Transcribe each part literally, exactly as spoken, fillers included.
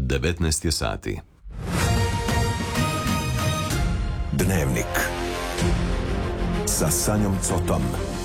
devetnaest je sati. Dnevnik sa Sanjom Cotom.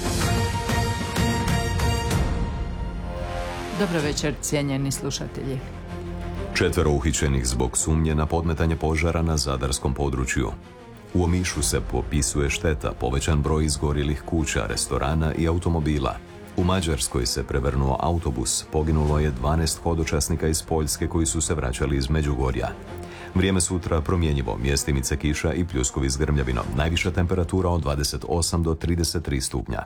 Dobro večer, cijenjeni slušatelji. Četvero uhićenih zbog sumnje na podmetanje požara na zadarskom području. U Omišu se popisuje šteta, povećan broj izgorjelih kuća, restorana i automobila. U Mađarskoj se prevrnuo autobus, poginulo je dvanaest hodočasnika iz Poljske koji su se vraćali iz Međugorja. Vrijeme sutra promjenjivo, mjestimice kiša i pljuskovi s grmljavinom. Najviša temperatura od dvadeset osam do trideset tri stupnja.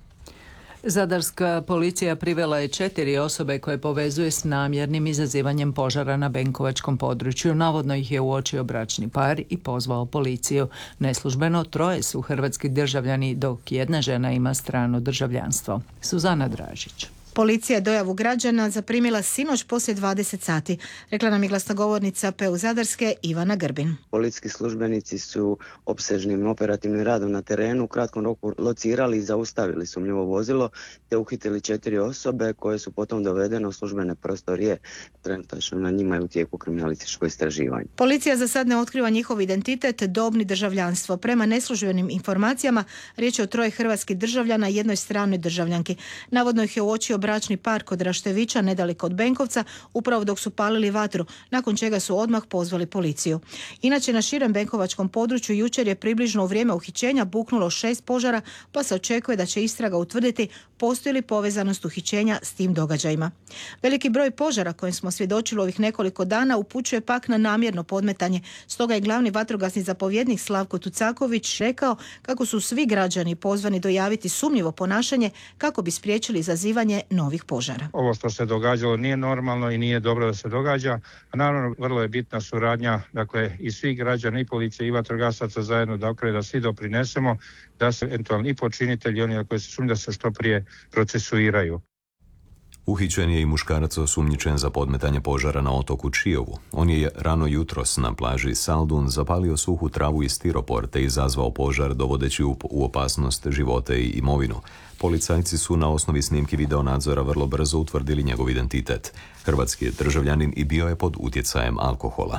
Zadarska policija privela je četiri osobe koje povezuje s namjernim izazivanjem požara na benkovačkom području. Navodno ih je uočio bračni par i pozvao policiju. Neslužbeno troje su hrvatski državljani, dok jedna žena ima strano državljanstvo. Suzana Dražić. Policija je dojavu građana zaprimila sinoć poslije dvadeset sati, rekla nam je glasnogovornica P U Zadarske Ivana Grbin. Policijski službenici su opsežnim operativnim radom na terenu u kratkom roku locirali i zaustavili sumnjivo vozilo te uhitili četiri osobe koje su potom dovedene u službene prostorije. Trenutačno na njima je u tijeku kriminalističko istraživanje. Policija za sad ne otkriva njihov identitet, dobni državljanstvo. Prema neslužbenim informacijama riječ je o troje hrvatskih državljana i jednoj stranoj državljanki. Navodno ih je uočio bračni par kod Raštevića, nedaleko od Benkovca, upravo dok su palili vatru, nakon čega su odmah pozvali policiju. Inače, na širem benkovačkom području jučer je približno u vrijeme uhićenja buknulo šest požara, pa se očekuje da će istraga utvrditi postoji li povezanost uhićenja s tim događajima. Veliki broj požara kojim smo svjedočili ovih nekoliko dana upućuje pak na namjerno podmetanje. Stoga je glavni vatrogasni zapovjednik Slavko Tucaković rekao kako su svi građani pozvani dojaviti sumnjivo ponašanje kako bi spriječili izazivanje novih požara. Ovo što se događalo nije normalno i nije dobro da se događa. A naravno, vrlo je bitna suradnja, dakle, i svih građana, i policije, i vatrogasaca zajedno, dakle, da svi doprinesemo da se eventualni i počinitelji, oni koji se sumnjaju da se što prije procesuiraju. Uhićen je i muškarac osumnjičen za podmetanje požara na otoku Čiovu. On je rano jutros na plaži Saldun zapalio suhu travu i stiropor te izazvao požar dovodeći u opasnost živote i imovinu. Policajci su na osnovi snimki videonadzora vrlo brzo utvrdili njegov identitet. Hrvatski je državljanin i bio je pod utjecajem alkohola.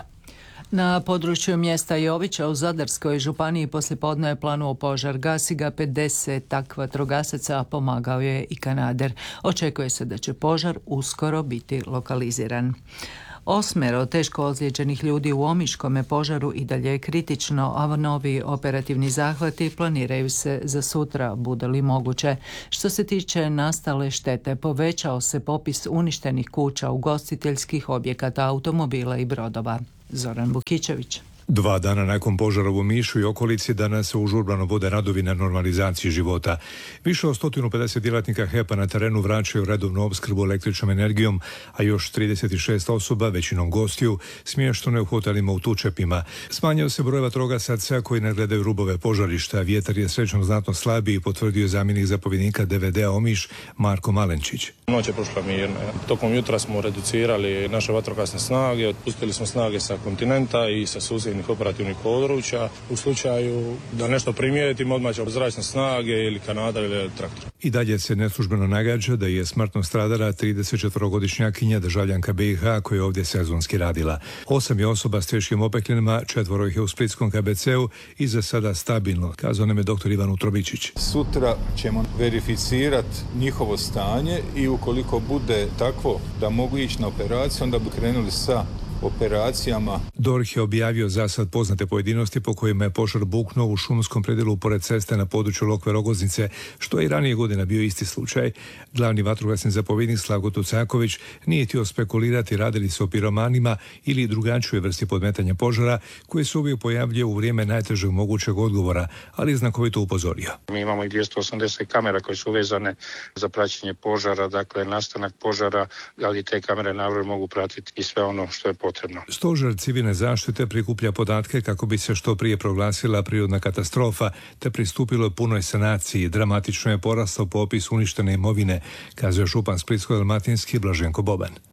Na području mjesta Jovića u Zadarskoj županiji poslijepodne je planuo požar. Gasi ga pedeset vatrogasaca, a pomagao je i kanader. Očekuje se da će požar uskoro biti lokaliziran. Osmero teško ozlijeđenih ljudi u Omiškome požaru i dalje je kritično, a novi operativni zahvati planiraju se za sutra, bude li moguće. Što se tiče nastale štete, povećao se popis uništenih kuća, ugostiteljskih objekata, automobila i brodova. Zoran Vukićević. Dva dana nakon požara u Omišu i okolici danas se užurbano vode radovi na normalizaciji života. Više od sto pedeset djelatnika H E P-a na terenu vraćaju redovnu opskrbu električnom energijom, a još trideset šest osoba, većinom gostiju, smješteno je u hotelima u Tučepima. Smanjio se broj vatrogasaca koji ne gledaju rubove požarišta. Vjetar je srećom znatno slabiji, potvrdio zamjenik zapovjednika D V D-a Omiš Marko Malenčić. Noć je prošla mirna. Tokom jutra smo reducirali naše vatrogasne snage, otpustili smo snage sa kontinenta i sa susjednih operativnih područja. U slučaju da nešto primijetimo, odmah će zračne snage ili kanadar ili traktor. I dalje se neslužbeno nagađa da je smrtno stradala tridesetčetvorogodišnjakinja državljanka B i H koja je ovdje sezonski radila. Osam je osoba s teškim opekljenima, četvoro ih je u splitskom K B C-u i za sada stabilno, kazao nam je doktor Ivan Utrobičić. Sutra ćemo verificirati njihovo stanje i ukoliko bude takvo da mogu ići na operaciju, onda bi krenuli sa operacijama. D O R H je objavio za sad poznate pojedinosti po kojima je požar buknuo u šumskom predjelu pored ceste na području Lokve Rogoznice, što je i ranije godina bio isti slučaj. Glavni vatrogasni zapovjednik Slavko Tucaković nije htio spekulirati radili se o piromanima ili drugačijoj vrsti podmetanja požara koji se uvijek pojavljuje u vrijeme najtežeg mogućeg odgovora, ali je znakovito upozorio. Mi imamo i dvjesto osamdeset kamera koje su vezane za praćenje požara, dakle nastanak požara, ali te kamere naravno mogu pratiti i sve ono što je potrebno. Stožer civilne zaštite prikuplja podatke kako bi se što prije proglasila prirodna katastrofa te pristupilo punoj sanaciji. Dramatično je porastao popis uništene imovine, kazuje župan Splitsko-dalmatinski Blaženko Boban.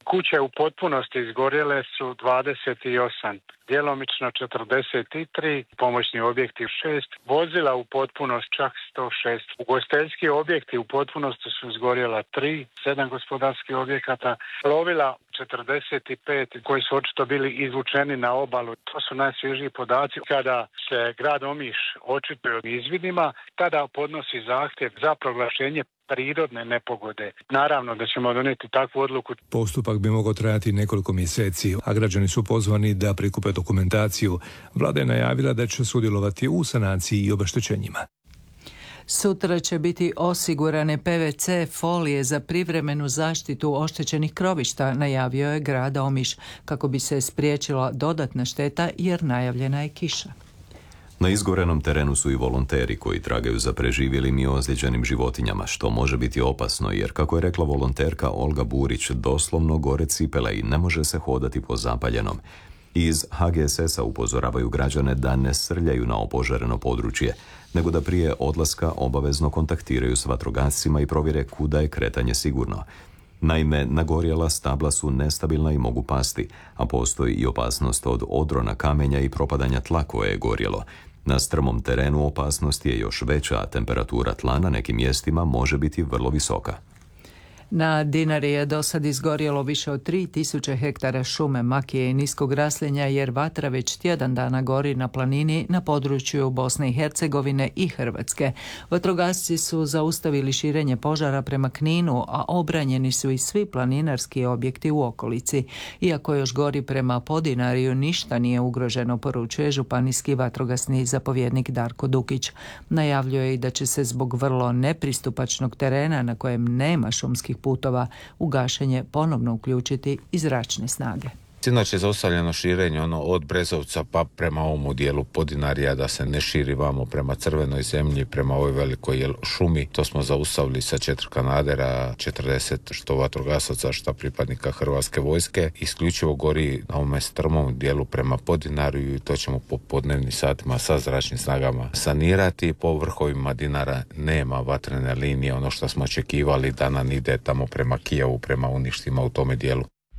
Kuće u potpunosti izgorjele su dvadeset osam, djelomično četrdeset tri, pomoćni objekti šest, vozila u potpunost čak sto šest. Ugostiteljski objekti u potpunosti su izgorjela tri, sedam gospodarskih objekata, plovila četrdeset pet koji su očito bili izvučeni na obalu. To su najsvježiji podaci. Kada se grad Omiš očituje o izvidima, tada podnosi zahtjev za proglašenje prirodne nepogode. Naravno da ćemo donijeti takvu odluku. Postupak bi mogao trajati nekoliko mjeseci, a građani su pozvani da prikupe dokumentaciju. Vlada je najavila da će sudjelovati u sanaciji i obeštećenjima. Sutra će biti osigurane P V C folije za privremenu zaštitu oštećenih krovišta, najavio je grad Omiš, kako bi se spriječila dodatna šteta jer najavljena je kiša. Na izgorenom terenu su i volonteri koji tragaju za preživjelim i ozlijeđenim životinjama, što može biti opasno jer, kako je rekla volonterka Olga Burić, doslovno gore cipele i ne može se hodati po zapaljenom. Iz H G S S-a upozoravaju građane da ne srljaju na opožareno područje, nego da prije odlaska obavezno kontaktiraju s vatrogascima i provjere kuda je kretanje sigurno. Naime, nagorjela stabla su nestabilna i mogu pasti, a postoji i opasnost od odrona kamenja i propadanja tla koje je gorjelo. Na strmom terenu opasnost je još veća, a temperatura tla na nekim mjestima može biti vrlo visoka. Na Dinari je do sad izgorjelo više od tri tisuće hektara šume, makije i niskog raslinja jer vatra već tjedan dana gori na planini na području Bosne i Hercegovine i Hrvatske. Vatrogasci su zaustavili širenje požara prema Kninu, a obranjeni su i svi planinarski objekti u okolici. Iako još gori prema Podinariju, ništa nije ugroženo, poručuje županijski vatrogasni zapovjednik Darko Dukić. Najavljuje i da će se zbog vrlo nepristupačnog terena na kojem nema šumskih putova u gašenje ponovno uključiti i zračne snage. Sinoć je zaustavljeno širenje ono od Brezovca pa prema ovom dijelu Podinarija, da se ne širi vamo prema Crvenoj zemlji, prema ovoj velikoj šumi. To smo zaustavili sa četiri kanadera, četrdeset što vatrogasaca, što pripadnika Hrvatske vojske. Isključivo gori na ovome strmom dijelu prema Podinariju i to ćemo po podnevnim satima sa zračnim snagama sanirati. Po vrhovima Dinara nema vatrene linije, ono što smo očekivali da nam ide tamo prema Kijevu, prema uništima u tome dijelu.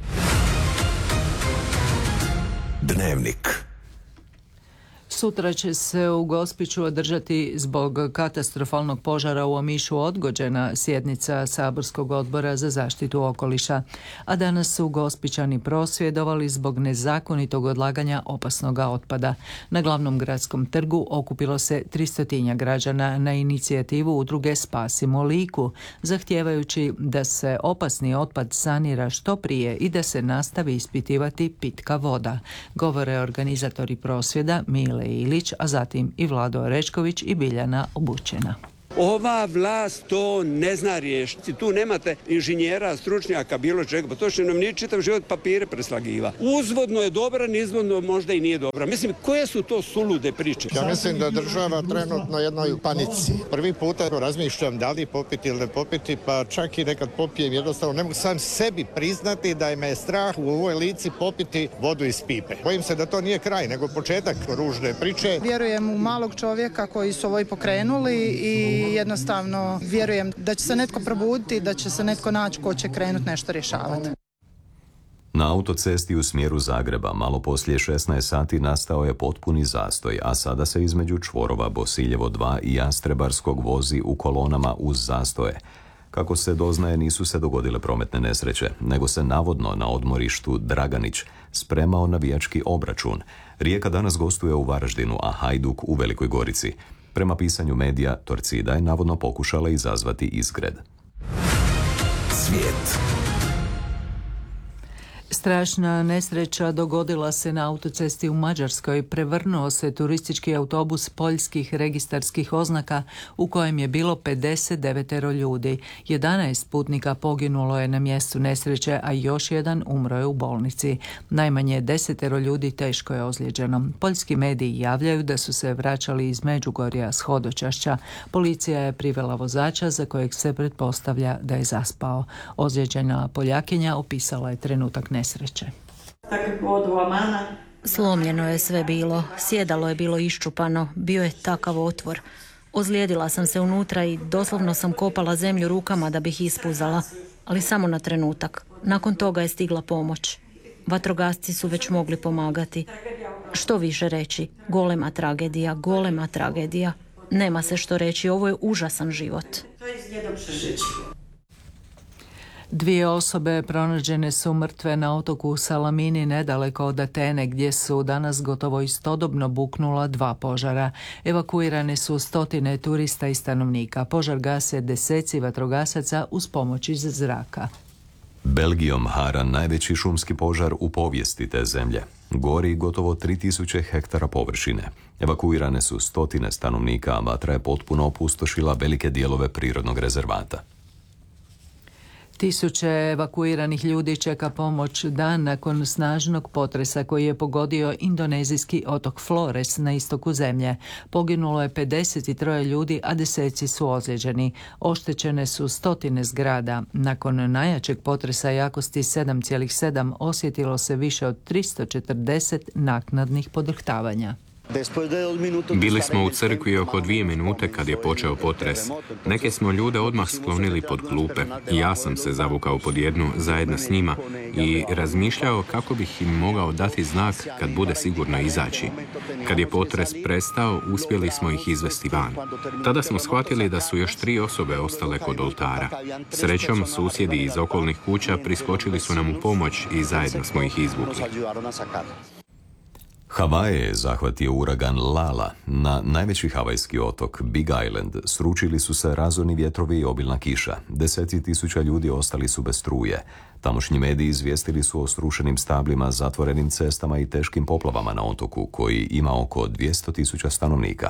Dnevnik. Sutra će se u Gospiću održati zbog katastrofalnog požara u Omišu odgođena sjednica Saborskog odbora za zaštitu okoliša, a danas su Gospićani prosvjedovali zbog nezakonitog odlaganja opasnog otpada. Na glavnom gradskom trgu okupilo se tristotinja građana na inicijativu udruge Spasimo Liku, zahtijevajući da se opasni otpad sanira što prije i da se nastavi ispitivati pitka voda. Govore organizatori prosvjeda Mile Ilić, a zatim i Vlado Orečković i Biljana Obućena. Ova vlast to ne zna riješiti. Tu nemate inženjera, stručnjaka, bilo čega. Pa to što nam nije čitav život papire preslagiva. Uzvodno je dobra, nizvodno možda i nije dobra. Mislim, koje su to sulude priče? Ja mislim da država trenutno jednoj panici. Prvi puta razmišljam da li popiti ili ne popiti, pa čak i nekad popijem jednostavno. Ne mogu sam sebi priznati da me je strah u ovoj Lici popiti vodu iz pipe. Bojim se da to nije kraj, nego početak ružne priče. Vjerujem u malog čovjeka koji su ovo i pokrenuli i jednostavno vjerujem da će se netko probuditi, da će se netko naći ko će krenuti nešto rješavati. Na autocesti u smjeru Zagreba malo poslije šesnaest sati nastao je potpuni zastoj, a sada se između čvorova Bosiljevo dva i Jastrebarskog vozi u kolonama uz zastoje. Kako se doznaje, nisu se dogodile prometne nesreće, nego se navodno na odmorištu Draganić spremao navijački obračun. Rijeka danas gostuje u Varaždinu, a Hajduk u Velikoj Gorici. Prema pisanju medija, Torcida je navodno pokušala izazvati izgred. Svijet. Strašna nesreća dogodila se na autocesti u Mađarskoj. Prevrnuo se turistički autobus poljskih registarskih oznaka u kojem je bilo pedeset devet ljudi. jedanaest putnika poginulo je na mjestu nesreće, a još jedan umro je u bolnici. Najmanje deset ljudi teško je ozlijeđeno. Poljski mediji javljaju da su se vraćali iz Međugorja s hodočašća. Policija je privela vozača za kojeg se pretpostavlja da je zaspao. Ozlijeđena Poljakinja opisala je trenutak nesreće. Slomljeno je sve bilo, sjedalo je bilo iščupano, bio je takav otvor. Ozlijedila sam se unutra i doslovno sam kopala zemlju rukama da bih ispuzala, ali samo na trenutak. Nakon toga je stigla pomoć. Vatrogasci su već mogli pomagati. Što više reći? Golema tragedija, golema tragedija. Nema se što reći, ovo je užasan život. Dvije osobe pronađene su mrtve na otoku Salamini nedaleko od Atene, gdje su danas gotovo istodobno buknula dva požara. Evakuirane su stotine turista i stanovnika. Požar gase deseci vatrogasaca uz pomoć iz zraka. Belgijom hara najveći šumski požar u povijesti te zemlje. Gori gotovo tri tisuće hektara površine. Evakuirane su stotine stanovnika, a vatra je potpuno opustošila velike dijelove prirodnog rezervata. Tisuće evakuiranih ljudi čeka pomoć dan nakon snažnog potresa koji je pogodio indonezijski otok Flores na istoku zemlje. Poginulo je pedeset tri ljudi, a deseci su ozlijeđeni. Oštećene su stotine zgrada. Nakon najjačeg potresa jakosti sedam zarez sedam osjetilo se više od tristo četrdeset naknadnih podrhtavanja. Bili smo u crkvi oko dvije minute kad je počeo potres. Neke smo ljude odmah sklonili pod klupe. Ja sam se zavukao pod jednu zajedno s njima i razmišljao kako bih im mogao dati znak kad bude sigurno izaći. Kad je potres prestao, uspjeli smo ih izvesti van. Tada smo shvatili da su još tri osobe ostale kod oltara. Srećom, susjedi iz okolnih kuća priskočili su nam u pomoć i zajedno smo ih izvukli. Havaje je zahvatio uragan Lala. Na najveći havajski otok, Big Island, sručili su se razorni vjetrovi i obilna kiša. Deseci tisuća ljudi ostali su bez struje. Tamošnji mediji izvijestili su o srušenim stablima, zatvorenim cestama i teškim poplavama na otoku, koji ima oko dvjesto tisuća stanovnika.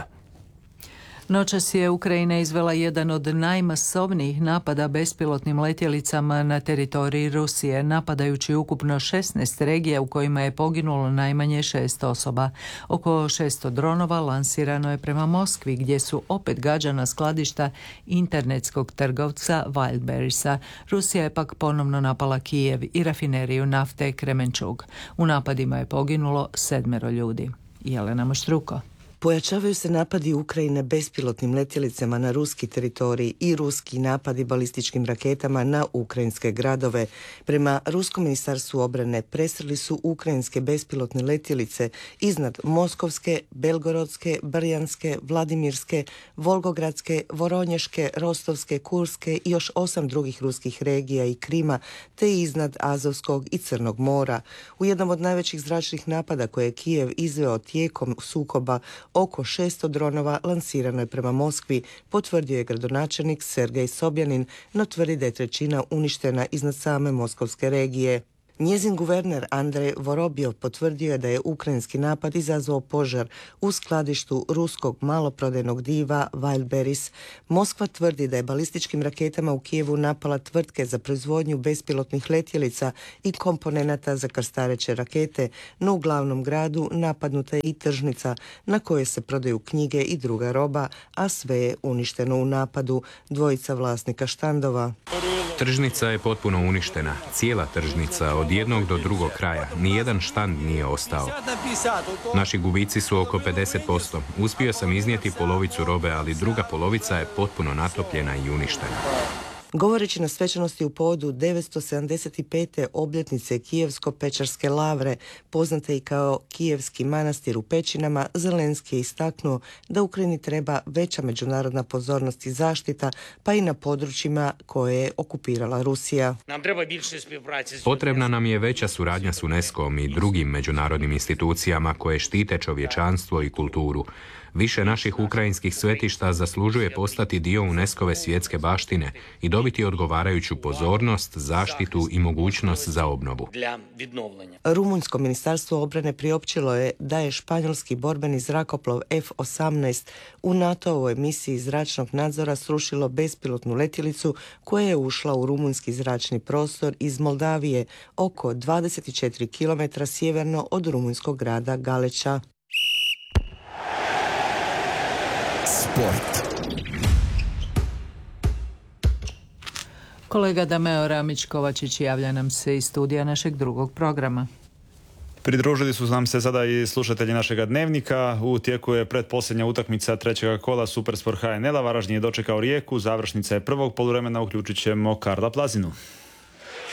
Noćas je Ukrajina izvela jedan od najmasovnijih napada bespilotnim letjelicama na teritoriji Rusije, napadajući ukupno šesnaest regija u kojima je poginulo najmanje šest osoba. Oko šesto dronova lansirano je prema Moskvi, gdje su opet gađana skladišta internetskog trgovca Wildberriesa. Rusija je pak ponovno napala Kijev i rafineriju nafte Kremenčug. U napadima je poginulo sedmero ljudi. Jelena Maštruko. Pojačavaju se napadi Ukrajine bespilotnim letjelicama na ruski teritorij i ruski napadi balističkim raketama na ukrajinske gradove. Prema Ruskom ministarstvu obrane presreli su ukrajinske bespilotne letjelice iznad Moskovske, Belgorodske, Brjanske, Vladimirske, Volgogradske, Voronješke, Rostovske, Kurske i još osam drugih ruskih regija i Krima, te iznad Azovskog i Crnog mora. U jednom od najvećih zračnih napada koje je Kijev izveo tijekom sukoba, oko šesto dronova lansirano je prema Moskvi, potvrdio je gradonačelnik Sergej Sobjanin, no tvrdi da je trećina uništena iznad same moskovske regije. Njezin guverner Andrej Vorobjov potvrdio je da je ukrajinski napad izazvao požar u skladištu ruskog maloprodajnog diva Wildberries. Moskva tvrdi da je balističkim raketama u Kijevu napala tvrtke za proizvodnju bespilotnih letjelica i komponenata za krstareće rakete, no u glavnom gradu napadnuta je i tržnica na kojoj se prodaju knjige i druga roba, a sve je uništeno u napadu. Dvojica vlasnika štandova. Tržnica je potpuno uništena. Cijela tržnica od jednog do drugog kraja. Nijedan štand nije ostao. Naši gubici su oko pedeset posto. Uspio sam iznijeti polovicu robe, ali druga polovica je potpuno natopljena i uništena. Govoreći na svečanosti u povodu devetsto sedamdeset pete obljetnice Kijevsko-Pečarske lavre, poznate i kao Kijevski manastir u Pećinama, Zelenski je istaknuo da Ukrajini treba veća međunarodna pozornost i zaštita, pa i na područjima koje je okupirala Rusija. Potrebna nam je veća suradnja s UNESCO-om i drugim međunarodnim institucijama koje štite čovječanstvo i kulturu. Više naših ukrajinskih svetišta zaslužuje postati dio UNESCO-ve svjetske baštine i dobiti odgovarajuću pozornost, zaštitu i mogućnost za obnovu. Rumunjsko ministarstvo obrane priopćilo je da je španjolski borbeni zrakoplov F osamnaest u NATO-ovoj misiji zračnog nadzora srušilo bespilotnu letjelicu koja je ušla u rumunjski zračni prostor iz Moldavije, oko dvadeset četiri kilometra sjeverno od rumunjskog grada Galeća. Sport. Kolega Dameo Ramić-Kovačić javlja nam se iz studija našeg drugog programa. Pridružili su nam se sada i slušatelji našega dnevnika. U tijeku je pretposljednja utakmica trećega kola Supersport H N L-a. Varaždin je dočekao Rijeku. Završnica je prvog poluvremena. Uključit ćemo Karla Plazinu.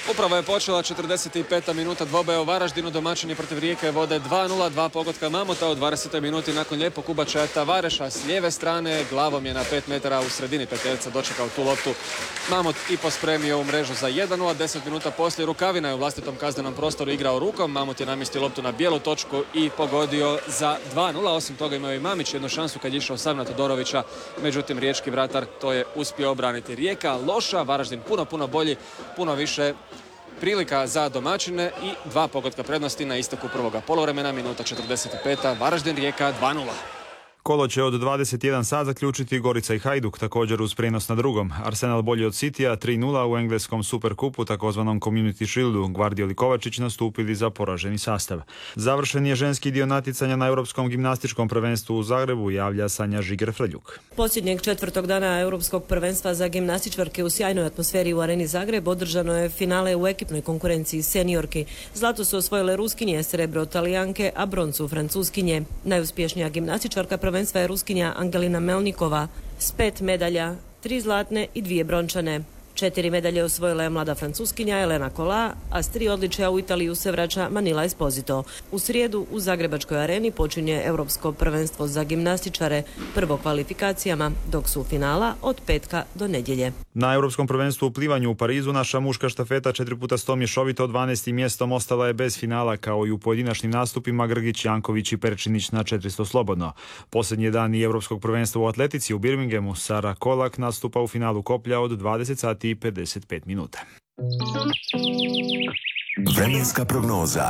Upravo je počela četrdeset peta minuta dvoboja u Varaždinu, domaćini protiv Rijeke vode dva nula, dva pogotka Mamuta u dvadesetoj minuti nakon lijepog ubačaja Tavareša s lijeve strane, glavom je na pet metara u sredini peterca dočekao tu loptu. Mamut i pospremio u mrežu za jedan nula, deset minuta poslije Rukavina je u vlastitom kaznenom prostoru igrao rukom, Mamut je namjestio loptu na bijelu točku i pogodio za dva nula, osim toga imao i Mamić jednu šansu kad je išao sam na Todorovića, međutim riječki vratar to je uspio obraniti. Rijeka loša, Varaždin puno, puno bolji, puno više prilika za domaćine i dva pogotka prednosti na isteku prvoga poluvremena, minuta četrdeset peta, Varaždin Rijeka dva nula. Kolo će od dvadeset jedan sat zaključiti Gorica i Hajduk, također uz prijenos na drugom. Arsenal bolji od Citya, tri nula u engleskom Superkupu, takozvanom Community Shieldu. Gvardiol i Kovačić nastupili za poraženi sastav. Završen je ženski dio natjecanja na Europskom gimnastičkom prvenstvu u Zagrebu, javlja Sanja Žiger-Frljuk. Posljednjeg četvrtog dana Europskog prvenstva za gimnastičarke u sjajnoj atmosferi u Areni Zagreb održano je finale u ekipnoj konkurenciji seniorki. Zlato su osvojile Ruskinje, srebro Talijanke, a broncu Francuskinje. Najuspješnija gimnastičarka prvenstva je Ruskinja Angelina Melnikova s pet medalja, tri zlatne i dvije brončane. Četiri medalje osvojila je mlada Francuskinja Elena Kola, a s tri odličja u Italiju se vraća Manila Esposito. U srijedu u Zagrebačkoj areni počinje Europsko prvenstvo za gimnastičare, prvo kvalifikacijama, dok su finala od petka do nedjelje. Na Europskom prvenstvu u plivanju u Parizu naša muška štafeta četiri puta sto mješovito dvanaestim mjestom ostala je bez finala, kao i u pojedinačnim nastupima Grgić, Janković i Perčinić na četiristo slobodno. Posljednji dan i Europskog prvenstva u atletici u Birminghamu, Sara Kolak nastupa u finalu koplja od dvadeset sati i pedeset pet minuta. Vremenska prognoza.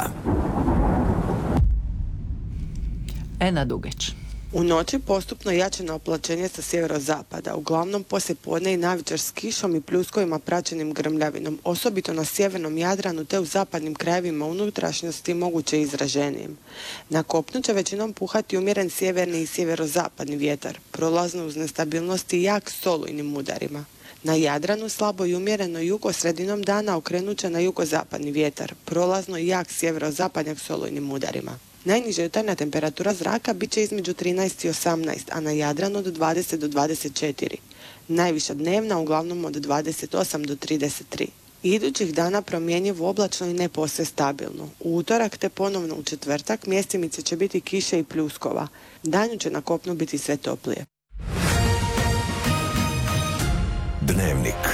Ena Dugeć. U noći postupno jače oplaćenje sa sjeverozapada, uglavnom poslije podne i navečer s kišom i pljuskovima praćenim grmljavinom, osobito na sjevernom Jadranu te u zapadnim krajevima unutrašnjosti moguće izraženijim. Na kopnu će većinom puhati umjeren sjeverni i sjeverozapadni vjetar, prolazno uz nestabilnosti i jak s olujnim udarima. Na Jadranu slabo i umjereno jugo sredinom dana okrenut će na jugozapadni vjetar, prolazno i jak sjeverozapadnjak s olujnim udarima. Najniža jutarnja temperatura zraka bit će između trinaest i osamnaest, a na Jadranu od dvadeset do dvadeset četiri. Najviša dnevna uglavnom od dvadeset osam do trideset tri. Idućih dana promjenjivo oblačno i ne posve stabilno. U utorak te ponovno u četvrtak mjestimice će biti kiše i pljuskova. Danju će na kopnu biti sve toplije. Dnevnik.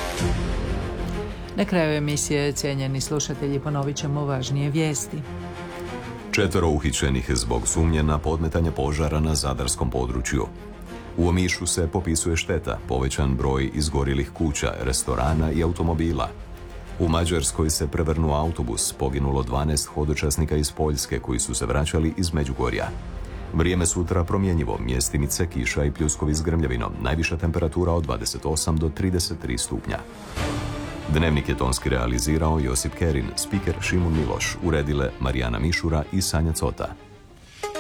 Na kraju emisije, cijenjeni slušatelji, ponovit ćemo važnije vijesti. Četvero uhićenih zbog sumnje na podmetanje požara na zadarskom području. U Omišu se popisuje šteta, povećan broj izgorjelih kuća, restorana i automobila. U Mađarskoj se prevrnuo autobus, poginulo dvanaest hodočasnika iz Poljske koji su se vraćali iz Međugorja. Vrijeme sutra promjenjivo, mjestimice, kiša i pljuskovi s grmljavinom, najviša temperatura od dvadeset osam do trideset tri stupnja. Dnevnik je tonski realizirao Josip Kerin, spiker Šimun Miloš, uredile Marijana Mišura i Sanja Cota.